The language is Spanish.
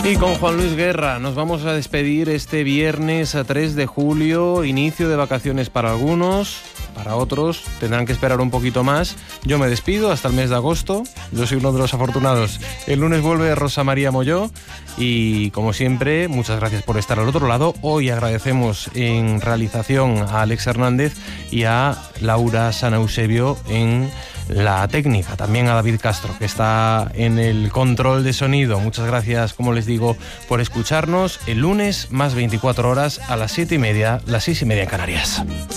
Y con Juan Luis Guerra nos vamos a despedir este viernes a 3 de julio, inicio de vacaciones para algunos, para otros tendrán que esperar un poquito más. Yo me despido hasta el mes de agosto, yo soy uno de los afortunados. El lunes vuelve Rosa María Molló y como siempre, muchas gracias por estar al otro lado. Hoy agradecemos en realización a Alex Hernández y a Laura San Eusebio en la técnica, también a David Castro, que está en el control de sonido. Muchas gracias, como les digo, por escucharnos. El lunes, más 24 horas, a las 7:30, las 6:30 en Canarias.